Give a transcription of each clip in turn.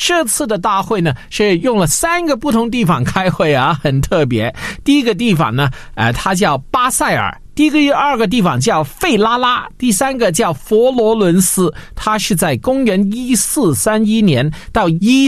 这次的大会呢是用了3个不同地方开会啊，很特别。第一个地方呢它叫巴塞尔，第二个地方叫费拉拉，第3个叫佛罗伦斯。它是在公元1431年到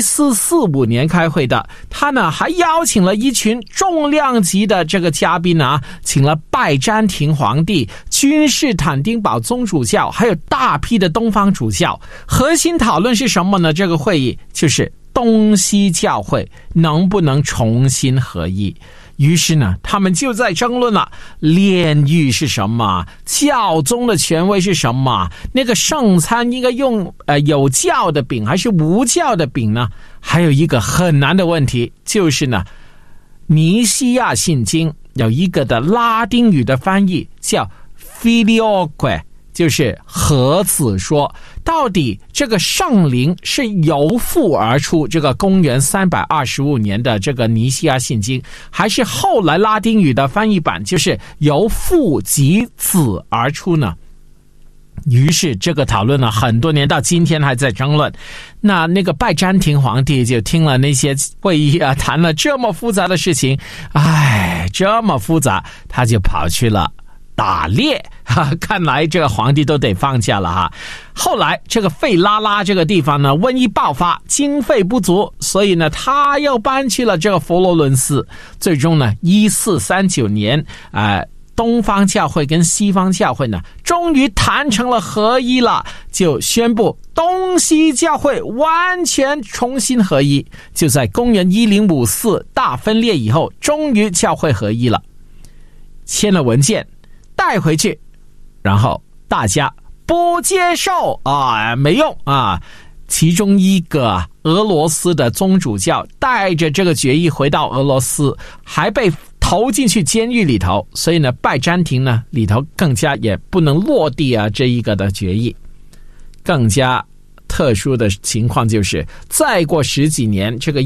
1445年开会的。他呢还邀请了一群重量级的这个嘉宾啊，请了拜占庭皇帝、君士坦丁堡宗主教，还有大批的东方主教。核心讨论是什么呢？这个会议就是东西教会能不能重新合一。于是呢他们就在争论了，炼狱是什么，教宗的权威是什么，那个圣餐应该用有教的饼还是无教的饼呢？还有一个很难的问题，就是呢尼西亚信经有一个的拉丁语的翻译叫 Filioque， 就是合子说，到底这个圣灵是由父而出，这个公元325年的这个尼西亚信经，还是后来拉丁语的翻译版就是由父及子而出呢？于是这个讨论了很多年，到今天还在争论。那个拜占庭皇帝就听了那些会议啊，谈了这么复杂的事情，这么复杂，他就跑去了打猎看来这个皇帝都得放假了哈。后来这个费拉拉这个地方呢，瘟疫爆发，经费不足，所以呢他又搬去了这个佛罗伦斯。最终呢1439年东方教会跟西方教会呢终于谈成了合一了，就宣布东西教会完全重新合一。就在公元1054大分裂以后，终于教会合一了，签了文件带回去，然后大家不接受没用啊。其中一个俄罗斯的宗主教带着这个决议回到俄罗斯，还被投进去监狱里头，所以呢拜占庭呢里头更加也不能落地啊这一个的决议。更加特殊的情况就是再过10几年，这个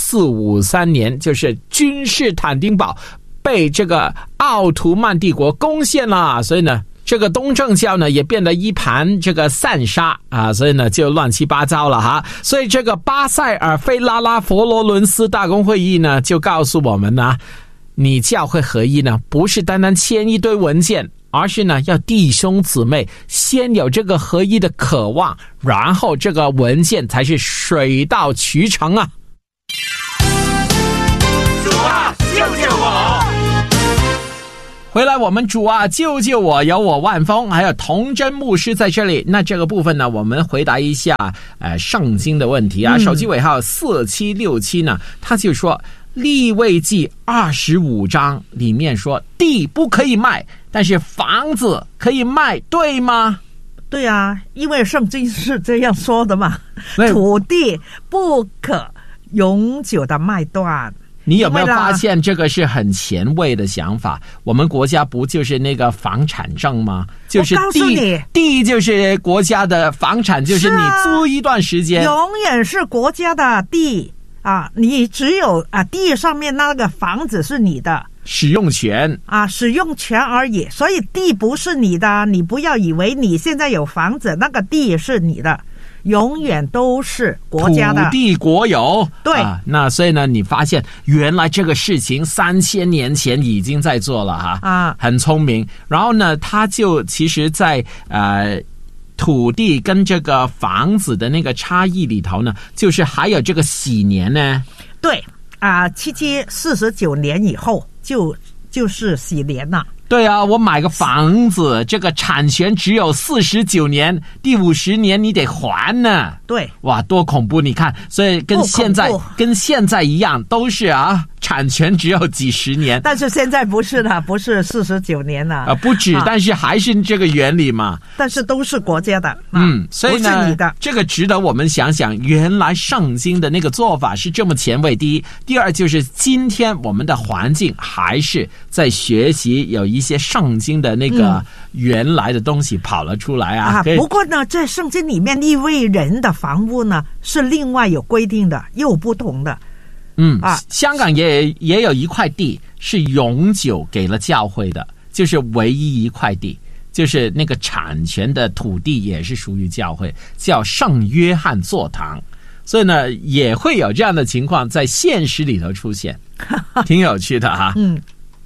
1453年，就是君士坦丁堡被这个奥图曼帝国攻陷了，所以呢这个东正教呢也变得一盘这个散沙所以呢就乱七八糟了哈。所以这个巴塞尔费拉拉佛罗伦斯大公会议呢就告诉我们呢，你教会合一呢不是单单签一堆文件，而是呢要弟兄姊妹先有这个合一的渴望，然后这个文件才是水到渠成啊。 主啊，救救我！ 回来我们主啊救救我，有我万峰还有童真牧师在这里。那这个部分呢，我们回答一下圣经的问题啊。手机尾号4767呢，他就说利未记25章里面说地不可以卖，但是房子可以卖，对吗？ 对啊，因为圣经是这样说的嘛，土地不可永久的卖断。 你有没有发现这个是很前卫的想法？我们国家不就是那个房产证吗？就是地就是国家的，房产就是你租一段时间， 永远是国家的地啊！你只有地上面那个房子是你的使用权使用权而已，所以地不是你的。你不要以为你现在有房子，那个地是你的。永远都是国家的， 土地国有。 对那所以呢你发现原来这个事情3000年前已经在做了很聪明。然后呢他就其实在土地跟这个房子的那个差异里头呢，就是还有这个喜年呢。 对7749年以后就是喜年了。 对啊，我买个房子，这个产权只有49年，第50年你得还呢。 对， 哇，多恐怖！你看，所以跟现在一样，都是产权只有几十年。 但是现在不是了，不是49年了不止，但是还是这个原理嘛。 但是都是国家的， 所以呢， 不是你的。 这个值得我们想想，原来圣经的那个做法是这么前卫。第一，第二就是今天我们的环境还是在学习有一些圣经的那个原来的东西跑了出来不过呢，在圣经里面立位人的房屋呢是另外有规定的，又不同的。 香港也有一块地是永久给了教会的，就是唯一一块地，就是那个产权的土地也是属于教会，叫圣约翰座堂。 所以呢，也会有这样的情况在现实里头出现，挺有趣的哈。